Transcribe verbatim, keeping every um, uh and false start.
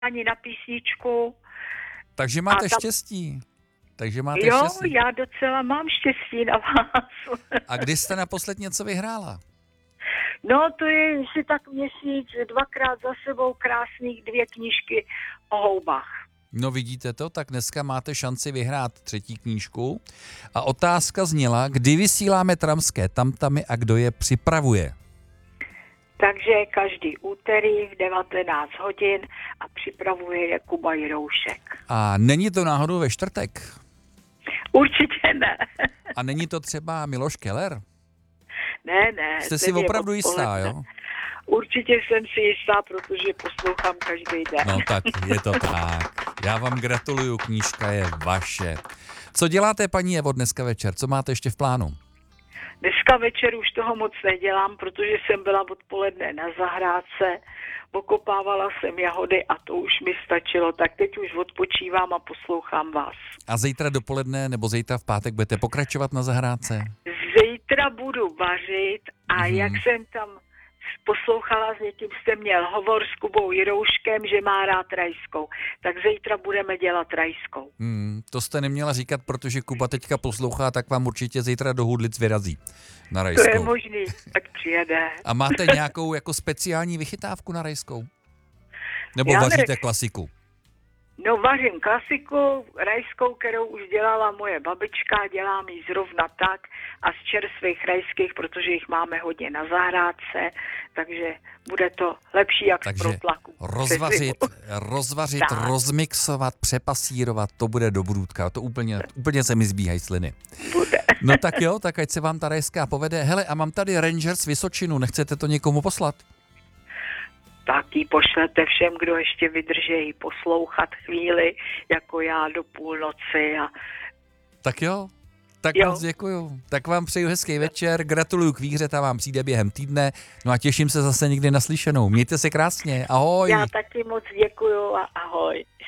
ani na písničku. Takže máte tam... štěstí. Takže máte jo, štěstí. já docela mám štěstí na vás. A kdy jste naposled něco vyhrála? No, to je si tak měsíc, dvakrát za sebou krásných dvě knížky o houbách. No vidíte to, tak dneska máte šanci vyhrát třetí knížku. A otázka zněla, kdy vysíláme tramské tamtamy a kdo je připravuje? Takže každý úterý v devatenáct hodin a připravuje je Kuba Jiroušek. A není to náhodou ve čtvrtek? Určitě ne. A není to třeba Miloš Keller? Ne, ne. Jste si opravdu jistá, jo? Určitě jsem si jistá, protože poslouchám každý den. No tak je to tak. Já vám gratuluju, knížka je vaše. Co děláte, paní Evo, dneska večer? Co máte ještě v plánu? Dneska večer už toho moc nedělám, protože jsem byla odpoledne na zahrádce, okopávala jsem jahody a to už mi stačilo, tak teď už odpočívám a poslouchám vás. A zítra dopoledne nebo zítra v pátek budete pokračovat na zahrádce? Zítra budu vařit a mm. jak jsem tam poslouchala, s někým jste měl hovor s Kubou Jirouškem, že má rád rajskou. Tak zítra budeme dělat rajskou. Hmm, to jste neměla říkat, protože Kuba teďka poslouchá, tak vám určitě zítra do Hůdlic vyrazí na rajskou. To je možný, tak přijede. A máte nějakou jako speciální vychytávku na rajskou? Nebo Já vaříte ne... klasiku? No vařím klasiku, rajskou, kterou už dělala moje babička, dělám ji zrovna tak a z čerstvých rajských, protože jich máme hodně na zahrádce, takže bude to lepší jak takže z protlaku. rozvařit, rozvařit, tak. rozmixovat, přepasírovat, to bude do brůdka, to úplně, úplně se mi zbíhají sliny. Bude. No tak jo, tak ať se vám ta rajská povede. Hele, a mám tady Rangers Vysočinu, nechcete to někomu poslat? Tak ji pošlete všem, kdo ještě vydrží poslouchat chvíli, jako já do půlnoci. A... Tak jo, tak jo. moc děkuju. Tak vám přeju hezký večer, gratuluju k výhře, ta vám přijde během týdne, no a těším se zase někdy naslyšenou. Mějte se krásně, ahoj. Já taky moc děkuju a ahoj.